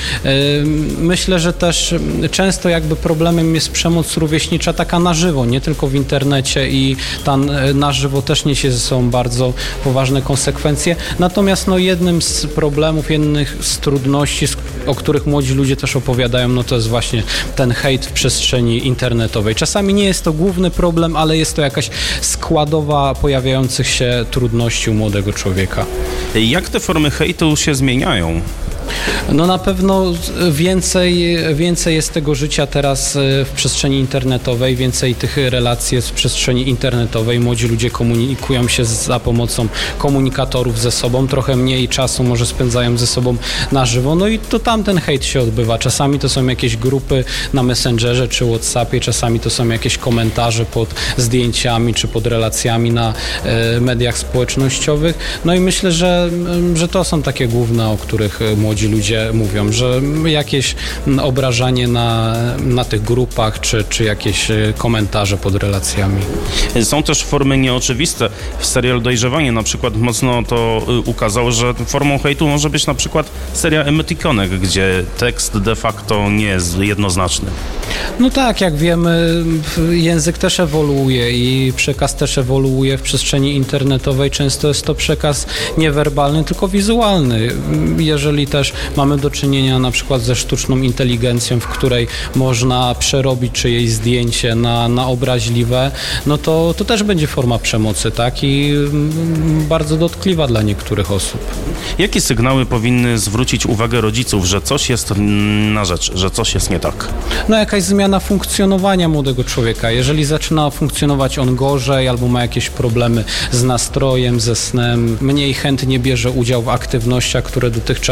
Speaker 15: Myślę, że też często jakby problemem jest przemoc rówieśnicza taka na żywo, nie tylko w internecie i ta na żywo też niesie ze sobą bardzo poważne konsekwencje. Natomiast no jednym z problemów, jednym z trudności, o których młodzi ludzie też opowiadają, no to jest właśnie ten hejt w przestrzeni internetowej. Czasami nie jest to główny problem, ale jest to jakaś składowa pojawiających się trudności u młodego człowieka.
Speaker 5: Jak te formy hejtu się zmieniają?
Speaker 15: No na pewno więcej, więcej jest tego życia teraz w przestrzeni internetowej, więcej tych relacji jest w przestrzeni internetowej. Młodzi ludzie komunikują się za pomocą komunikatorów ze sobą, trochę mniej czasu może spędzają ze sobą na żywo, no i to tam ten hejt się odbywa. Czasami to są jakieś grupy na Messengerze czy WhatsAppie, czasami to są jakieś komentarze pod zdjęciami czy pod relacjami na e, mediach społecznościowych. No i myślę, że, że to są takie główne, o których młodzi ludzie mówią, że jakieś obrażanie na, na tych grupach, czy, czy jakieś komentarze pod relacjami.
Speaker 5: Są też formy nieoczywiste. W serialu Dojrzewanie na przykład mocno to ukazało, że formą hejtu może być na przykład seria Emoticonek, gdzie tekst de facto nie jest jednoznaczny.
Speaker 15: No tak, jak wiemy, język też ewoluuje i przekaz też ewoluuje w przestrzeni internetowej. Często jest to przekaz niewerbalny, tylko wizualny. Jeżeli też mamy do czynienia na przykład ze sztuczną inteligencją, w której można przerobić czyjeś zdjęcie na, na obraźliwe, no to, to też będzie forma przemocy, tak? I bardzo dotkliwa dla niektórych osób.
Speaker 5: Jakie sygnały powinny zwrócić uwagę rodziców, że coś jest na rzecz, że coś jest nie tak?
Speaker 15: No jakaś zmiana funkcjonowania młodego człowieka. Jeżeli zaczyna funkcjonować on gorzej albo ma jakieś problemy z nastrojem, ze snem, mniej chętnie bierze udział w aktywnościach, które dotychczas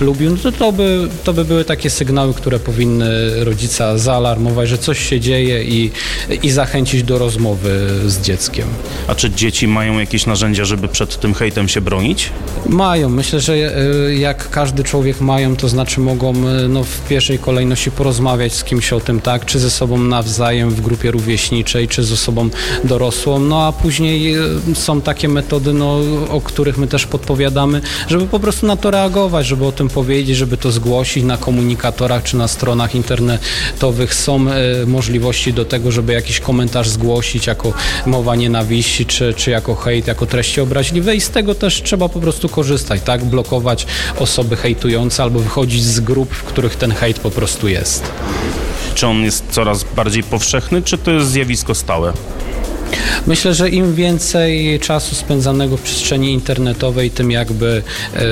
Speaker 15: lubił, no to, to, by, to by były takie sygnały, które powinny rodzica zaalarmować, że coś się dzieje i, i zachęcić do rozmowy z dzieckiem.
Speaker 5: A czy dzieci mają jakieś narzędzia, żeby przed tym hejtem się bronić?
Speaker 15: Mają. Myślę, że jak każdy człowiek mają, to znaczy mogą no, w pierwszej kolejności porozmawiać z kimś o tym, tak, czy ze sobą nawzajem w grupie rówieśniczej, czy z osobą dorosłą, no a później są takie metody, no, o których my też podpowiadamy, żeby po prostu na to reagować, żeby o tym powiedzieć, żeby to zgłosić na komunikatorach, czy na stronach internetowych są e, możliwości do tego, żeby jakiś komentarz zgłosić jako mowa nienawiści, czy, czy jako hejt, jako treści obraźliwe i z tego też trzeba po prostu korzystać, tak, blokować osoby hejtujące albo wychodzić z grup, w których ten hejt po prostu jest.
Speaker 5: Czy on jest coraz bardziej powszechny, czy to jest zjawisko stałe?
Speaker 15: Myślę, że im więcej czasu spędzanego w przestrzeni internetowej, tym jakby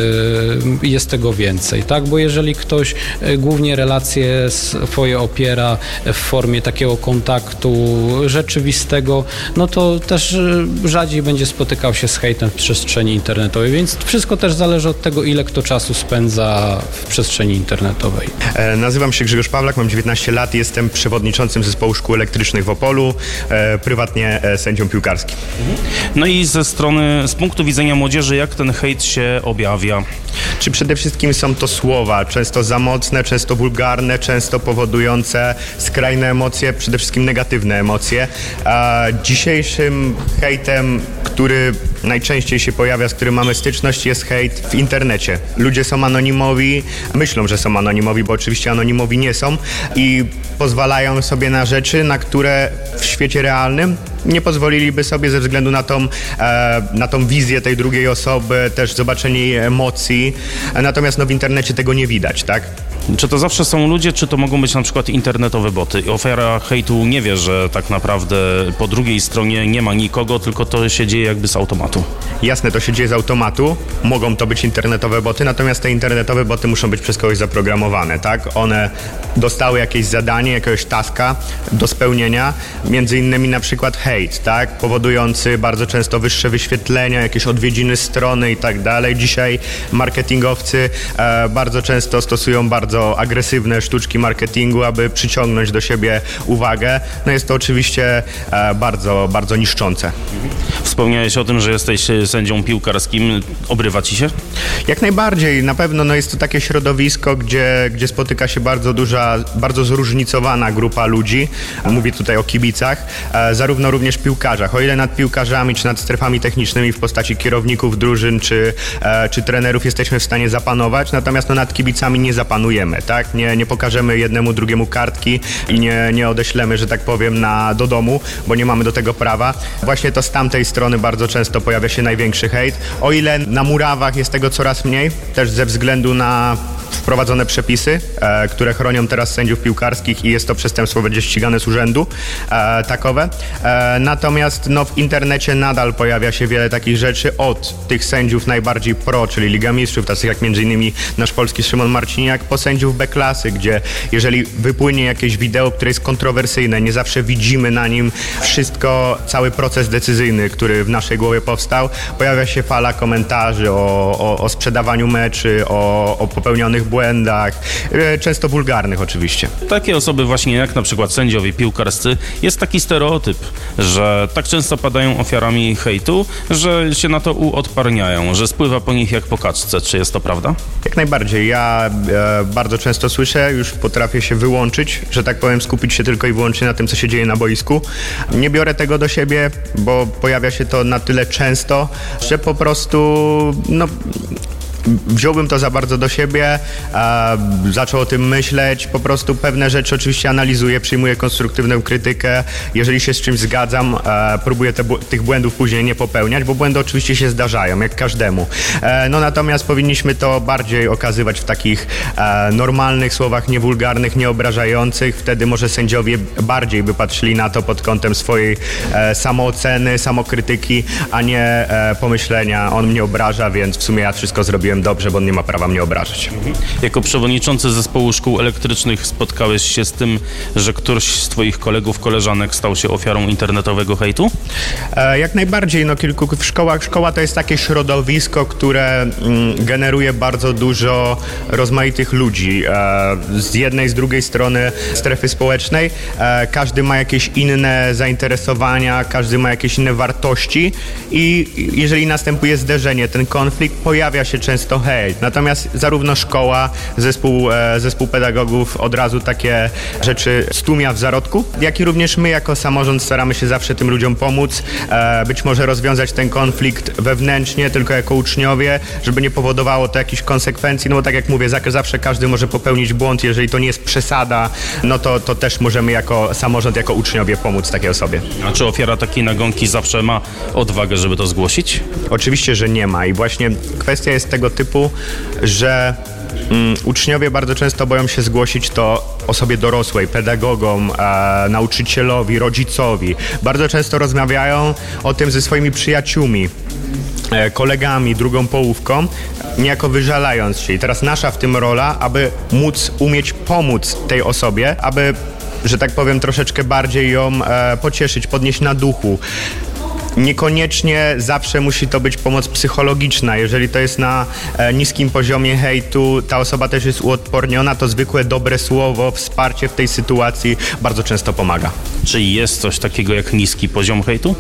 Speaker 15: y, jest tego więcej, tak? Bo jeżeli ktoś y, głównie relacje swoje opiera w formie takiego kontaktu rzeczywistego, no to też y, rzadziej będzie spotykał się z hejtem w przestrzeni internetowej, więc wszystko też zależy od tego, ile kto czasu spędza w przestrzeni internetowej.
Speaker 16: E, nazywam się Grzegorz Pawlak, mam dziewiętnaście lat, jestem przewodniczącym zespołu szkół elektrycznych w Opolu, e, prywatnie e, sędzią piłkarskim.
Speaker 5: No i ze strony, z punktu widzenia młodzieży, jak ten hejt się objawia?
Speaker 16: Czy przede wszystkim są to słowa, często za mocne, często wulgarne, często powodujące skrajne emocje, przede wszystkim negatywne emocje. A dzisiejszym hejtem, który najczęściej się pojawia, z którym mamy styczność, jest hejt w internecie. Ludzie są anonimowi, myślą, że są anonimowi, bo oczywiście anonimowi nie są i pozwalają sobie na rzeczy, na które w świecie realnym nie pozwoliliby sobie ze względu na tą, e, na tą wizję tej drugiej osoby, też zobaczenie jej emocji. Natomiast no, w internecie tego nie widać, tak?
Speaker 5: Czy to zawsze są ludzie, czy to mogą być na przykład internetowe boty? Ofiara hejtu nie wie, że tak naprawdę po drugiej stronie nie ma nikogo, tylko to się dzieje jakby z automatu.
Speaker 16: Jasne, to się dzieje z automatu. Mogą to być internetowe boty, natomiast te internetowe boty muszą być przez kogoś zaprogramowane, tak? One dostały jakieś zadanie, jakiegoś taska do spełnienia, między innymi na przykład hejt, tak? Powodujący bardzo często wyższe wyświetlenia, jakieś odwiedziny strony i tak dalej. Dzisiaj marketingowcy e, bardzo często stosują bardzo agresywne sztuczki marketingu, aby przyciągnąć do siebie uwagę. No jest to oczywiście e, bardzo, bardzo niszczące.
Speaker 5: Wspomniałeś o tym, że jesteś sędzią piłkarskim. Obrywa ci się?
Speaker 16: Jak najbardziej. Na pewno no jest to takie środowisko, gdzie, gdzie spotyka się bardzo duża, bardzo zróżnicowana grupa ludzi. Mówię tutaj o kibicach, e, zarówno również piłkarzach. O ile nad piłkarzami, czy nad strefami technicznymi w postaci kierowników drużyn, czy, e, czy trenerów jesteśmy w stanie zapanować, natomiast no, nad kibicami nie zapanujemy. Tak? Nie, nie pokażemy jednemu, drugiemu kartki i nie, nie odeślemy, że tak powiem, na, do domu, bo nie mamy do tego prawa. Właśnie to z tamtej strony bardzo często pojawia się największy hejt. O ile na murawach jest tego coraz mniej, też ze względu na wprowadzone przepisy, e, które chronią teraz sędziów piłkarskich i jest to przestępstwo, będzie ścigane z urzędu e, takowe. E, natomiast no, w internecie nadal pojawia się wiele takich rzeczy od tych sędziów najbardziej pro, czyli Liga Mistrzów, tacy jak między innymi nasz polski Szymon Marciniak, po sędziów B-klasy, gdzie jeżeli wypłynie jakieś wideo, które jest kontrowersyjne, nie zawsze widzimy na nim wszystko, cały proces decyzyjny, który w naszej głowie powstał, pojawia się fala komentarzy o, o, o sprzedawaniu meczy, o, o popełnionych błędach, często wulgarnych oczywiście.
Speaker 5: Takie osoby właśnie jak na przykład sędziowie piłkarscy, jest taki stereotyp, że tak często padają ofiarami hejtu, że się na to uodparniają, że spływa po nich jak po kaczce. Czy jest to prawda?
Speaker 16: Jak najbardziej. Ja e, bardzo często słyszę, już potrafię się wyłączyć, że tak powiem, skupić się tylko i wyłącznie na tym, co się dzieje na boisku. Nie biorę tego do siebie, bo pojawia się to na tyle często, że po prostu no wziąłbym to za bardzo do siebie, e, zaczął o tym myśleć, po prostu pewne rzeczy oczywiście analizuję, przyjmuję konstruktywną krytykę, jeżeli się z czymś zgadzam, e, próbuję te, tych błędów później nie popełniać, bo błędy oczywiście się zdarzają, jak każdemu. E, no natomiast powinniśmy to bardziej okazywać w takich e, normalnych słowach, niewulgarnych, nieobrażających, wtedy może sędziowie bardziej by patrzyli na to pod kątem swojej e, samooceny, samokrytyki, a nie e, pomyślenia, on mnie obraża, więc w sumie ja wszystko zrobiłem zrobiłem dobrze, bo on nie ma prawa mnie obrażać.
Speaker 5: Mhm. Jako przewodniczący zespołu szkół elektrycznych spotkałeś się z tym, że któryś z twoich kolegów, koleżanek stał się ofiarą internetowego hejtu?
Speaker 16: E, jak najbardziej, no kilku w szkołach. Szkoła to jest takie środowisko, które mm, generuje bardzo dużo rozmaitych ludzi. E, z jednej, z drugiej strony strefy społecznej. E, każdy ma jakieś inne zainteresowania, każdy ma jakieś inne wartości i jeżeli następuje zderzenie, ten konflikt, pojawia się często hejt. Natomiast zarówno szkoła, zespół, e, zespół pedagogów od razu takie rzeczy stłumia w zarodku, jak i również my jako samorząd staramy się zawsze tym ludziom pomóc, e, być może rozwiązać ten konflikt wewnętrznie, tylko jako uczniowie, żeby nie powodowało to jakichś konsekwencji, no bo tak jak mówię, zawsze każdy może popełnić błąd, jeżeli to nie jest przesada, no to, to też możemy jako samorząd, jako uczniowie pomóc takiej osobie.
Speaker 5: A czy ofiara takiej nagonki zawsze ma odwagę, żeby to zgłosić?
Speaker 16: Oczywiście, że nie ma i właśnie kwestia jest tego typu, że mm, uczniowie bardzo często boją się zgłosić to osobie dorosłej, pedagogom, e, nauczycielowi, rodzicowi. Bardzo często rozmawiają o tym ze swoimi przyjaciółmi, e, kolegami, drugą połówką, niejako wyżalając się. I teraz nasza w tym rola, aby móc, umieć pomóc tej osobie, aby, że tak powiem, troszeczkę bardziej ją e, pocieszyć, podnieść na duchu. Niekoniecznie zawsze musi to być pomoc psychologiczna. Jeżeli to jest na e, niskim poziomie hejtu, ta osoba też jest uodporniona, to zwykłe dobre słowo, wsparcie w tej sytuacji bardzo często pomaga.
Speaker 5: Czy jest coś takiego jak niski poziom hejtu?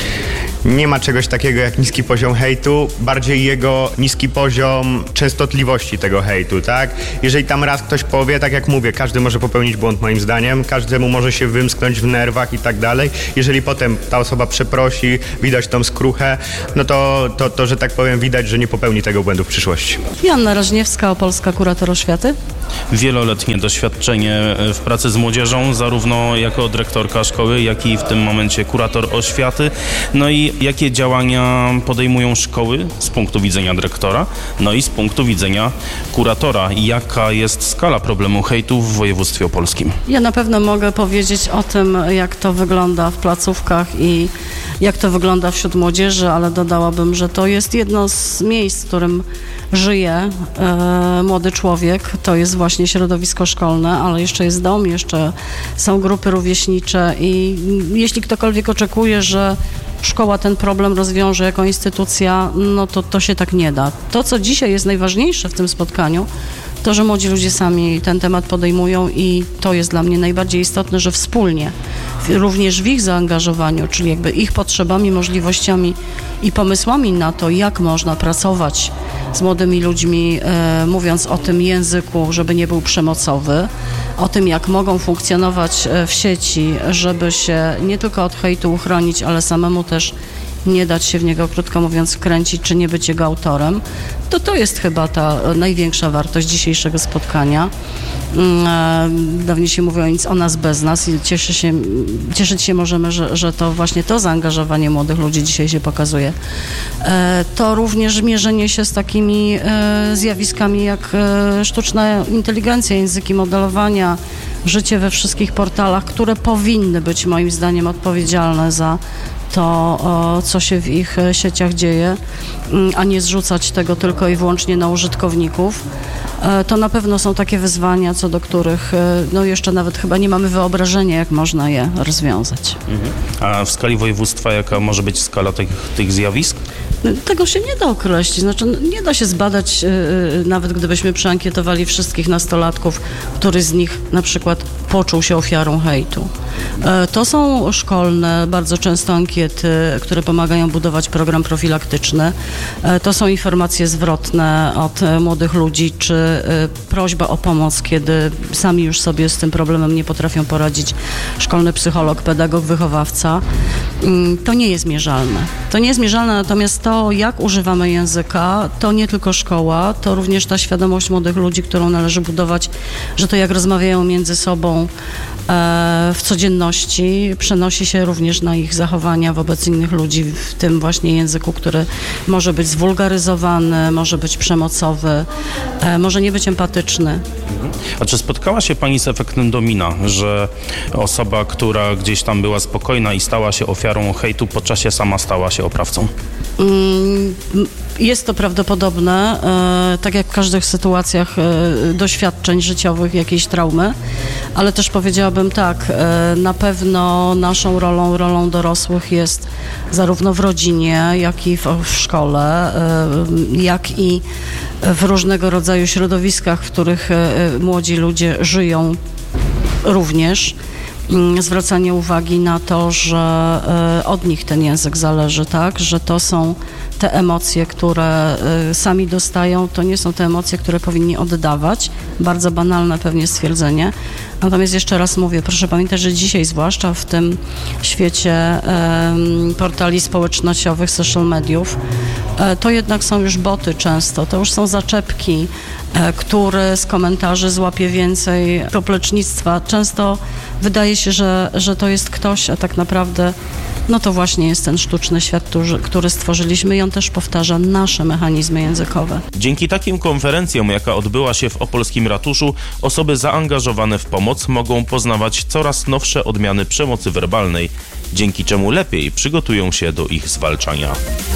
Speaker 16: Nie ma czegoś takiego jak niski poziom hejtu, bardziej jego niski poziom częstotliwości tego hejtu, tak? Jeżeli tam raz ktoś powie, tak jak mówię, każdy może popełnić błąd moim zdaniem, każdemu może się wymsknąć w nerwach i tak dalej. Jeżeli potem ta osoba przeprosi, widać tą skruchę, no to, to, to, że tak powiem, widać, że nie popełni tego błędu w przyszłości.
Speaker 17: Joanna Rażniewska, Opolska Kurator Oświaty.
Speaker 5: Wieloletnie doświadczenie w pracy z młodzieżą, zarówno jako dyrektorka szkoły, jak i w tym momencie kurator oświaty. No i jakie działania podejmują szkoły z punktu widzenia dyrektora, no i z punktu widzenia kuratora? Jaka jest skala problemu hejtu w województwie opolskim?
Speaker 17: Ja na pewno mogę powiedzieć o tym, jak to wygląda w placówkach i jak to wygląda wśród młodzieży, ale dodałabym, że to jest jedno z miejsc, w którym żyje e, młody człowiek. To jest właśnie środowisko szkolne, ale jeszcze jest dom, jeszcze są grupy rówieśnicze i jeśli ktokolwiek oczekuje, że szkoła ten problem rozwiąże jako instytucja, no to to się tak nie da. To, co dzisiaj jest najważniejsze w tym spotkaniu, to, że młodzi ludzie sami ten temat podejmują i to jest dla mnie najbardziej istotne, że wspólnie, również w ich zaangażowaniu, czyli jakby ich potrzebami, możliwościami i pomysłami na to, jak można pracować z młodymi ludźmi, e, mówiąc o tym języku, żeby nie był przemocowy, o tym, jak mogą funkcjonować w sieci, żeby się nie tylko od hejtu uchronić, ale samemu też nie dać się w niego, krótko mówiąc, wkręcić, czy nie być jego autorem, to to jest chyba ta największa wartość dzisiejszego spotkania. Dawniej się mówiło nic o nas bez nas i cieszy się, cieszyć się możemy, że, że to właśnie to zaangażowanie młodych ludzi dzisiaj się pokazuje. To również mierzenie się z takimi zjawiskami jak sztuczna inteligencja, języki modelowania, życie we wszystkich portalach, które powinny być moim zdaniem odpowiedzialne za to, co się w ich sieciach dzieje, a nie zrzucać tego tylko i wyłącznie na użytkowników. To na pewno są takie wyzwania, co do których no jeszcze nawet chyba nie mamy wyobrażenia, jak można je rozwiązać.
Speaker 5: Mhm. A w skali województwa jaka może być skala tych, tych zjawisk?
Speaker 17: Tego się nie da określić, znaczy nie da się zbadać, yy, nawet gdybyśmy przeankietowali wszystkich nastolatków, który z nich na przykład poczuł się ofiarą hejtu. Yy, to są szkolne, bardzo często ankiety, które pomagają budować program profilaktyczny. Yy, to są informacje zwrotne od yy, młodych ludzi, czy yy, prośba o pomoc, kiedy sami już sobie z tym problemem nie potrafią poradzić. Szkolny psycholog, pedagog, wychowawca. Yy, to nie jest mierzalne. To nie jest mierzalne, natomiast to, jak używamy języka, to nie tylko szkoła, to również ta świadomość młodych ludzi, którą należy budować, że to jak rozmawiają między sobą e, w codzienności, przenosi się również na ich zachowania wobec innych ludzi w tym właśnie języku, który może być zwulgaryzowany, może być przemocowy, e, może nie być empatyczny.
Speaker 5: A czy spotkała się Pani z efektem domina, że osoba, która gdzieś tam była spokojna i stała się ofiarą hejtu, po czasie sama stała się oprawcą?
Speaker 17: Mm, Jest to prawdopodobne, e, tak jak w każdych sytuacjach e, doświadczeń życiowych, jakiejś traumy, ale też powiedziałabym tak, e, na pewno naszą rolą, rolą dorosłych jest zarówno w rodzinie, jak i w, w szkole, e, jak i w różnego rodzaju środowiskach, w których e, młodzi ludzie żyją również. Zwracanie uwagi na to, że y, od nich ten język zależy, tak, że to są te emocje, które y, sami dostają, to nie są te emocje, które powinni oddawać. Bardzo banalne pewnie stwierdzenie. Natomiast jeszcze raz mówię, proszę pamiętać, że dzisiaj, zwłaszcza w tym świecie y, portali społecznościowych, social mediów, y, to jednak są już boty często, to już są zaczepki, który z komentarzy złapie więcej poplecznictwa. Często wydaje się, że, że to jest ktoś, a tak naprawdę no to właśnie jest ten sztuczny świat, który, który stworzyliśmy i on też powtarza nasze mechanizmy językowe.
Speaker 9: Dzięki takim konferencjom, jaka odbyła się w opolskim ratuszu, osoby zaangażowane w pomoc mogą poznawać coraz nowsze odmiany przemocy werbalnej, dzięki czemu lepiej przygotują się do ich zwalczania.